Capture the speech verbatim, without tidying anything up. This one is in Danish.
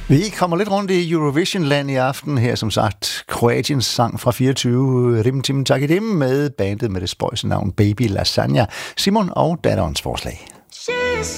Vi kommer lidt rundt i Eurovision-land i aften her, som sagt. Kroatiens sang fra fireogtyve, Rim Tim Takidim, med bandet med det spøjse navn Baby Lasagna. Simon og datterens forslag.